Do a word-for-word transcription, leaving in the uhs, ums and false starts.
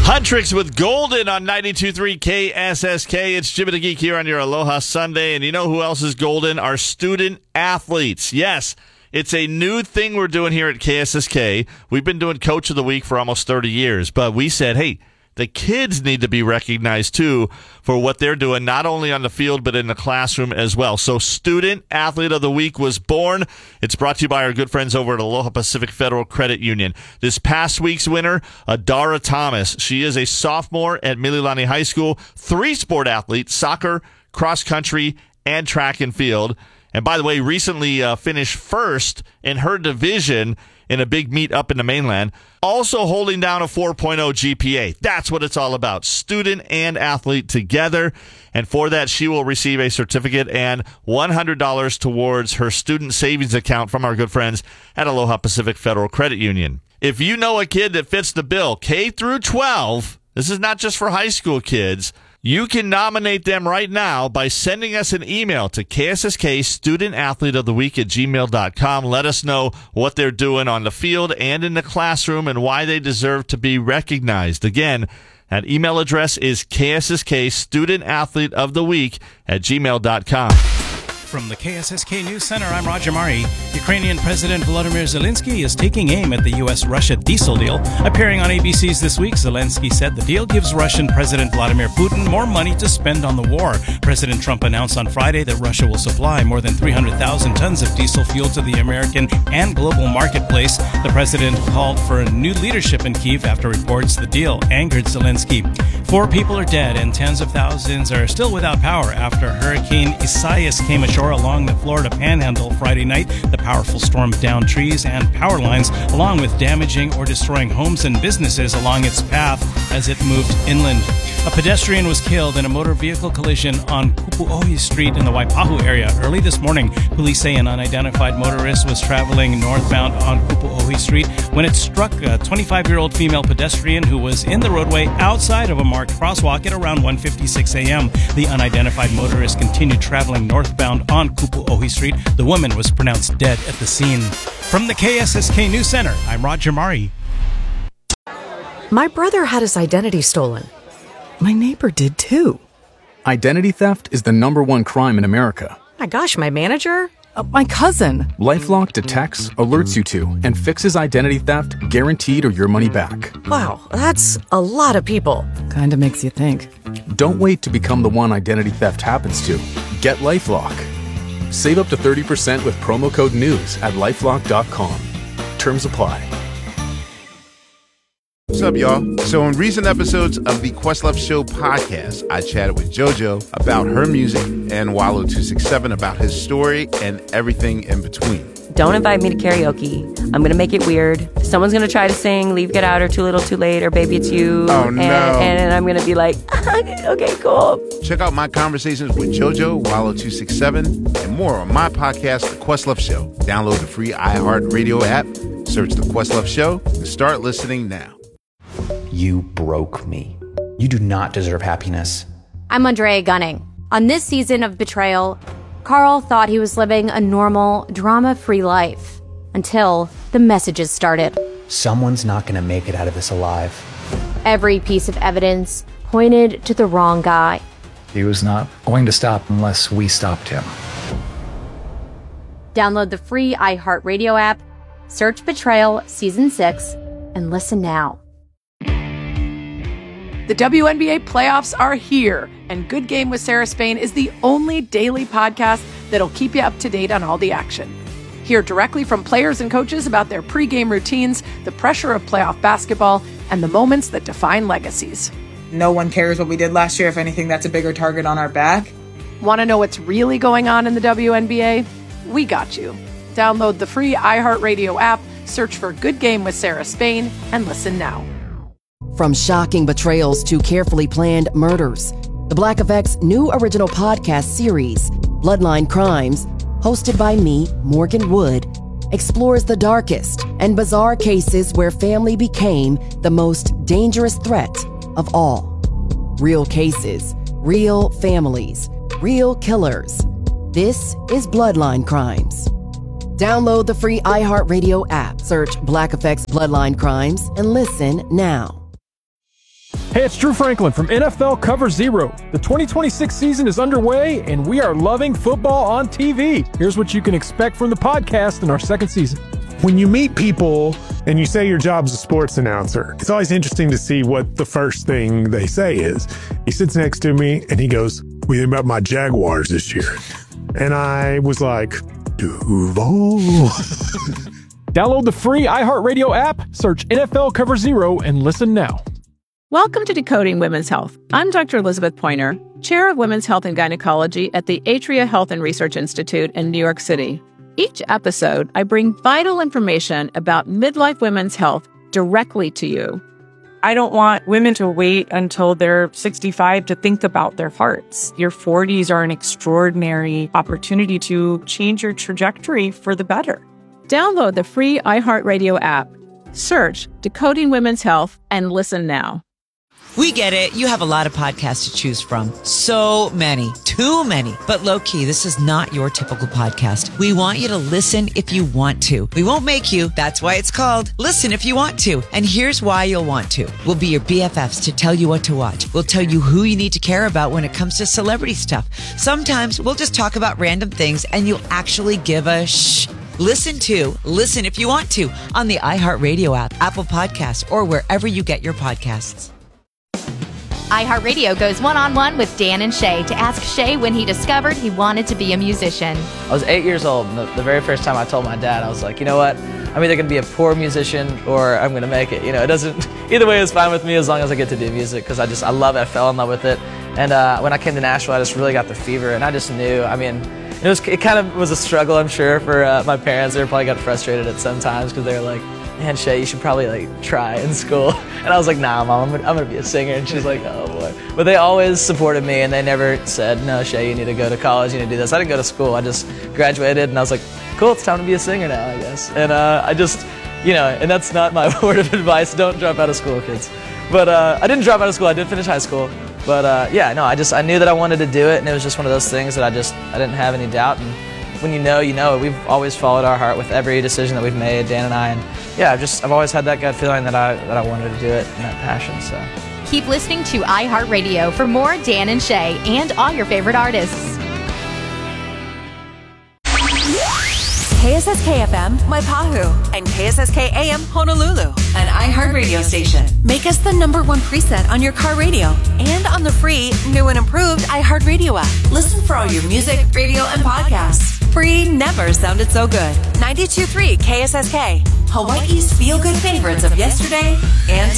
Huntrix with Golden on ninety-two point three K S S K. It's Jimmy the Geek here on your Aloha Sunday. And you know who else is golden? Our student athletes. Yes, it's a new thing we're doing here at K S S K. We've been doing Coach of the Week for almost thirty years. But we said, hey, the kids need to be recognized, too, for what they're doing, not only on the field, but in the classroom as well. So Student Athlete of the Week was born. It's brought to you by our good friends over at Aloha Pacific Federal Credit Union. This past week's winner, Adara Thomas. She is a sophomore at Mililani High School, three-sport athlete, soccer, cross-country, and track and field. And by the way, recently uh, finished first in her division in a big meet up in the mainland, also holding down a four point oh G P A. That's what it's all about, student and athlete together. And for that, she will receive a certificate and one hundred dollars towards her student savings account from our good friends at Aloha Pacific Federal Credit Union. If you know a kid that fits the bill, K through twelve, this is not just for high school kids, you can nominate them right now by sending us an email to K S S K Student Athlete of the Week at gmail dot com. Let us know what they're doing on the field and in the classroom and why they deserve to be recognized. Again, that email address is K S S K Student Athlete of the Week at gmail dot com. From the K S S K News Center, I'm Roger Mari. Ukrainian President Volodymyr Zelensky is taking aim at the U S Russia diesel deal. Appearing on A B C's This Week, Zelensky said the deal gives Russian President Vladimir Putin more money to spend on the war. President Trump announced on Friday that Russia will supply more than three hundred thousand tons of diesel fuel to the American and global marketplace. The president called for a new leadership in Kyiv after reports the deal angered Zelensky. Four people are dead and tens of thousands are still without power after Hurricane Isaias came ashore along the Florida Panhandle Friday night. The powerful storm downed trees and power lines, along with damaging or destroying homes and businesses along its path as it moved inland. A pedestrian was killed in a motor vehicle collision on Kupuohi Street in the Waipahu area early this morning. Police say an unidentified motorist was traveling northbound on Kupuohi Street when it struck a twenty-five-year-old female pedestrian who was in the roadway outside of a marked crosswalk at around one fifty-six a.m. The unidentified motorist continued traveling northbound on Kupuohi Street. The woman was pronounced dead at the scene. From the K S S K News Center, I'm Roger Mari. My brother had his identity stolen. My neighbor did too. Identity theft is the number one crime in America. My gosh, my manager? Uh, my cousin. LifeLock detects, alerts you to, and fixes identity theft guaranteed or your money back. Wow, that's a lot of people. Kinda makes you think. Don't wait to become the one identity theft happens to. Get LifeLock. Save up to thirty percent with promo code NEWS at lifelock dot com. Terms apply. What's up, y'all? So in recent episodes of the Questlove Show podcast, I chatted with JoJo about her music and Wallow two sixty-seven about his story and everything in between. Don't invite me to karaoke. I'm going to make it weird. Someone's going to try to sing Leave, Get Out, or Too Little, Too Late, or Baby It's You. Oh, no. And, and I'm going to be like, okay, cool. Check out my conversations with JoJo, Wallow two sixty-seven, and more on my podcast, The Questlove Show. Download the free iHeartRadio app, search The Questlove Show, and start listening now. You broke me. You do not deserve happiness. I'm Andrea Gunning. On this season of Betrayal, Carl thought he was living a normal, drama-free life until the messages started. Someone's not going to make it out of this alive. Every piece of evidence pointed to the wrong guy. He was not going to stop unless we stopped him. Download the free iHeartRadio app, search Betrayal Season six, and listen now. The W N B A playoffs are here, and Good Game with Sarah Spain is the only daily podcast that'll keep you up to date on all the action. Hear directly from players and coaches about their pregame routines, the pressure of playoff basketball, and the moments that define legacies. No one cares what we did last year. If anything, that's a bigger target on our back. Want to know what's really going on in the W N B A? We got you. Download the free iHeartRadio app, search for Good Game with Sarah Spain, and listen now. From shocking betrayals to carefully planned murders, the Black Effect's new original podcast series, Bloodline Crimes, hosted by me, Morgan Wood, explores the darkest and bizarre cases where family became the most dangerous threat of all. Real cases, real families, real killers. This is Bloodline Crimes. Download the free iHeartRadio app, search Black Effect's Bloodline Crimes, and listen now. Hey, it's Drew Franklin from N F L Cover Zero. The twenty twenty-six season is underway, and we are loving football on T V. Here's what you can expect from the podcast in our second season. When you meet people and you say your job's a sports announcer, it's always interesting to see what the first thing they say is. He sits next to me and he goes, "What do you think about my Jaguars this year?" And I was like, Duval. Download the free iHeartRadio app, search N F L Cover Zero, and listen now. Welcome to Decoding Women's Health. I'm Doctor Elizabeth Pointer, Chair of Women's Health and Gynecology at the Atria Health and Research Institute in New York City. Each episode, I bring vital information about midlife women's health directly to you. I don't want women to wait until they're sixty-five to think about their hearts. Your forties are an extraordinary opportunity to change your trajectory for the better. Download the free iHeartRadio app. Search Decoding Women's Health and listen now. We get it. You have a lot of podcasts to choose from. So many. Too many. But low-key, this is not your typical podcast. We want you to listen if you want to. We won't make you. That's why it's called Listen If You Want To. And here's why you'll want to. We'll be your B F Fs to tell you what to watch. We'll tell you who you need to care about when it comes to celebrity stuff. Sometimes we'll just talk about random things and you'll actually give a shh. Listen to Listen If You Want To on the iHeartRadio app, Apple Podcasts, or wherever you get your podcasts. iHeartRadio goes one-on-one with Dan and Shay to ask Shay when he discovered he wanted to be a musician. I was eight years old, and the, the very first time I told my dad, I was like, you know what? I'm either going to be a poor musician or I'm going to make it. You know, it doesn't, either way is fine with me as long as I get to do music, because I just, I love it. I fell in love with it. And uh, when I came to Nashville, I just really got the fever, and I just knew, I mean, it was, it kind of was a struggle, I'm sure, for uh, my parents. They probably got frustrated at some times because they were like, man, Shay, you should probably like try in school. And I was like, nah, Mom, I'm gonna, I'm gonna be a singer. And she's like, oh boy. But they always supported me, and they never said, no, Shay, you need to go to college, you need to do this. I didn't go to school. I just graduated, and I was like, cool, it's time to be a singer now, I guess. And uh, I just, you know, and that's not my word of advice. Don't drop out of school, kids. But uh, I didn't drop out of school. I did finish high school. But uh, yeah, no, I just, I knew that I wanted to do it, and it was just one of those things that I just, I didn't have any doubt. And when you know, you know. We've always followed our heart with every decision that we've made, Dan and I. And yeah, I've just, I've always had that gut feeling that I, that I wanted to do it and that passion, so. Keep listening to iHeartRadio for more Dan and Shay and all your favorite artists. K S S K F M, Waipahu, and K S S K A M, Honolulu, an iHeartRadio station. Make us the number one preset on your car radio and on the free, new and improved iHeartRadio app. Listen for all your music, radio, and podcasts. Free never sounded so good. ninety-two point three K S S K, Hawaii's feel-good favorites of yesterday and